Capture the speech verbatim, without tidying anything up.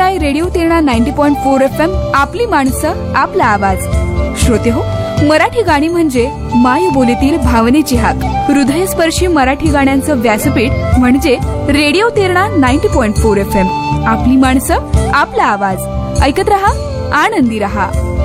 ऐकताय radio Terna ninety point four F M, आपली माणसं आपला आवाज. श्रोते हो, मराठी गाणी म्हणजे मायबोलीतील भावनेची हाक. हृदयस्पर्शी मराठी गाण्यांचं व्यासपीठ म्हणजे radio Terna ninety point four F M, आपली माणसं आपला आवाज. ऐकत रहा, आनंदी रहा.